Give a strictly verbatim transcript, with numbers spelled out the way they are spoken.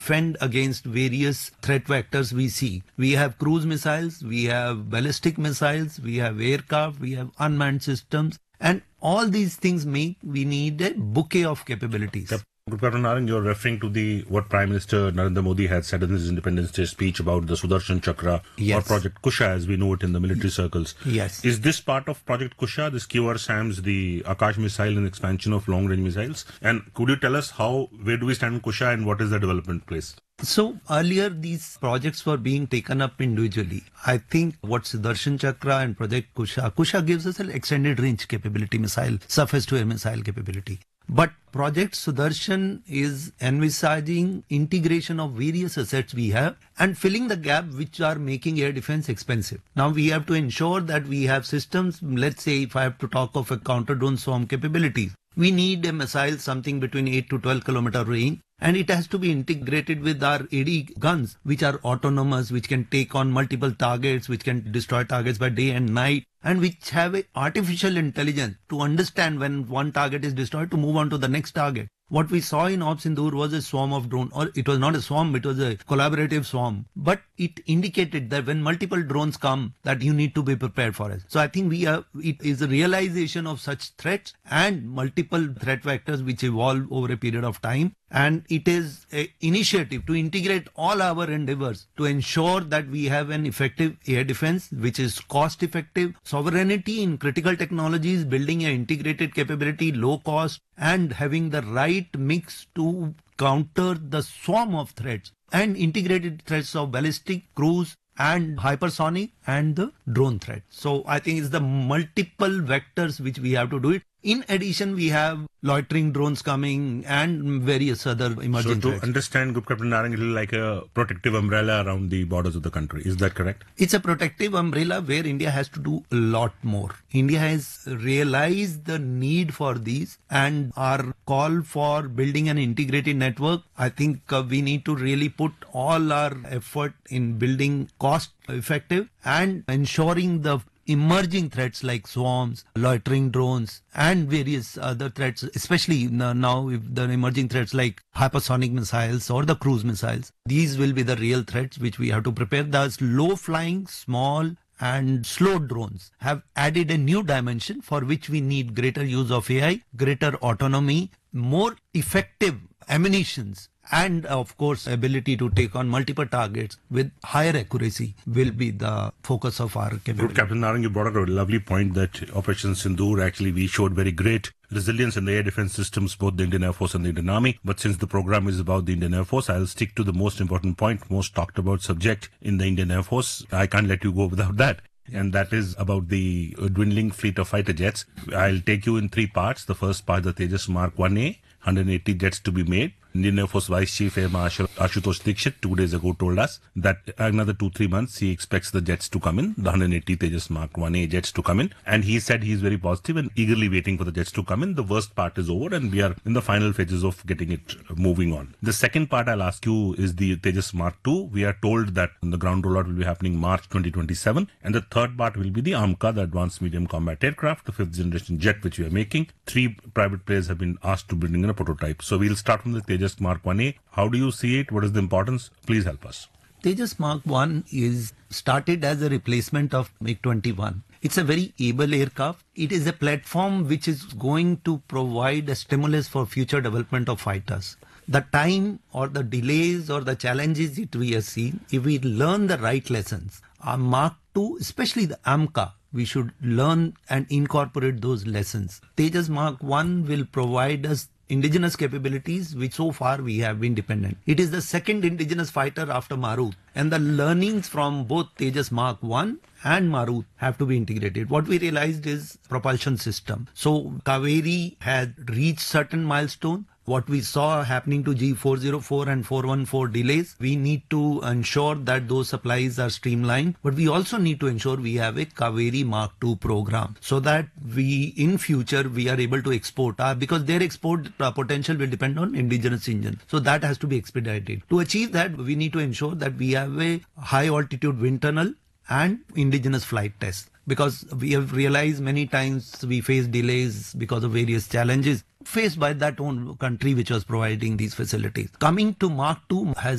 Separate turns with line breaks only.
fend against various threat vectors we see. We have cruise missiles, we have ballistic missiles, we have aircraft, we have unmanned systems, and all these things make we need a bouquet of capabilities.
Yep. Captain Narang, you're referring to the what Prime Minister Narendra Modi had said in his Independence Day speech about the Sudarshan Chakra,
yes,
or Project Kusha as we know it in the military circles.
Yes.
Is this part of Project Kusha, this Q R SAMS, the Akash missile and expansion of long-range missiles? And could you tell us how, where do we stand in Kusha and what is the development place?
So earlier these projects were being taken up individually. I think what Sudarshan Chakra and Project Kusha, Kusha gives us an extended range capability missile, surface to air missile capability. But Project Sudarshan is envisaging integration of various assets we have and filling the gap which are making air defense expensive. Now we have to ensure that we have systems, let's say if I have to talk of a counter-drone swarm capabilities, we need a missile something between eight to twelve kilometer range, and it has to be integrated with our A D guns which are autonomous, which can take on multiple targets, which can destroy targets by day and night, and which have a artificial intelligence to understand when one target is destroyed to move on to the next target. What we saw in Operation Sindoor was a swarm of drones, or it was not a swarm, it was a collaborative swarm. But it indicated that when multiple drones come, that you need to be prepared for it. So I think we are, it is a realization of such threats and multiple threat vectors which evolve over a period of time. And it is an initiative to integrate all our endeavors to ensure that we have an effective air defense, which is cost effective, sovereignty in critical technologies, building an integrated capability, low cost, and having the right mix to counter the swarm of threats and integrated threats of ballistic, cruise, and hypersonic and the drone threat. So I think it's the multiple vectors which we have to do it. In addition, we have loitering drones coming and various other emerging
threats. So to
threats.
understand, Group Captain Narang, it is like a protective umbrella around the borders of the country. Is that correct?
It's a protective umbrella where India has to do a lot more. India has realized the need for these, and our call for building an integrated network, I think uh, we need to really put all our effort in building cost effective and ensuring the emerging threats like swarms, loitering drones, and various other threats, especially now if the emerging threats like hypersonic missiles or the cruise missiles. These will be the real threats which we have to prepare. Thus, low-flying, small, and slow drones have added a new dimension for which we need greater use of A I, greater autonomy, more effective ammunitions, and of course ability to take on multiple targets with higher accuracy will be the focus of our capability.
Good, Captain Narang, you brought up a lovely point that Operation Sindoor, actually we showed very great resilience in the air defense systems, both the Indian Air Force and the Indian Army. But since the program is about the Indian Air Force, I'll stick to the most important point, most talked about subject in the Indian Air Force. I can't let you go without that. And that is about the dwindling fleet of fighter jets. I'll take you in three parts. The first part, the Tejas Mark one A, one hundred eighty jets to be made. Indian Air Force Vice Chief Air Marshal Ashutosh Dikshit two days ago told us that another two, three months he expects the jets to come in, the one hundred eighty Tejas Mark one A jets to come in. And he said he's very positive and eagerly waiting for the jets to come in. The worst part is over and we are in the final phases of getting it moving on. The second part I'll ask you is the Tejas Mark two. We are told that the ground rollout will be happening March twenty twenty-seven. And the third part will be the AMCA, the Advanced Medium Combat Aircraft, the fifth generation jet which we are making. Three private players have been asked to bring in a prototype. So we'll start from the Tejas Mark one A. How do you see it? What is the importance? Please help us.
Tejas Mark one is started as a replacement of MiG twenty-one. It's a very able aircraft. It is a platform which is going to provide a stimulus for future development of fighters. The time or the delays or the challenges that we have seen, if we learn the right lessons, our Mark two, especially the AMCA, we should learn and incorporate those lessons. Tejas Mark one will provide us indigenous capabilities which so far we have been dependent. It is the second indigenous fighter after Marut, and the learnings from both Tejas Mark one and Marut have to be integrated. What we realized is propulsion system. So Kaveri had reached certain milestone. What we saw happening to G four oh four and four one four delays, we need to ensure that those supplies are streamlined. But we also need to ensure we have a Kaveri Mark two program so that we, in future, we are able to export. Uh, because their export uh, potential will depend on indigenous engine. So that has to be expedited. To achieve that, we need to ensure that we have a high altitude wind tunnel and indigenous flight tests. Because we have realized many times we face delays because of various challenges. faced by that own country which was providing these facilities. Coming to Mark two has